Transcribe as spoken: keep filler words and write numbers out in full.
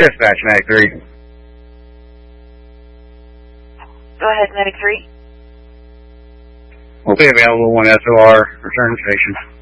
Dispatch, Medic three. Go ahead, Medic three. Will be available when S O R returns station.